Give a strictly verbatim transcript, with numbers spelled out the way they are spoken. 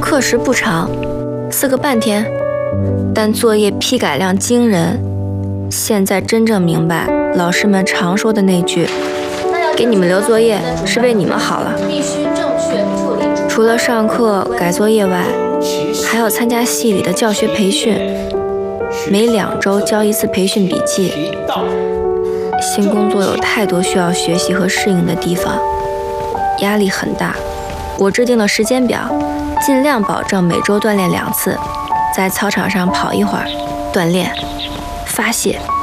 课时不长，四个半天，但作业批改量惊人。现在真正明白老师们常说的那句“给你们留作业是为你们好了”。除了上课改作业外，还要参加系里的教学培训，每两周交一次培训笔记。新工作有太多需要学习和适应的地方，压力很大。我制定了时间表，尽量保证每周锻炼两次，在操场上跑一会儿，锻炼、发泄。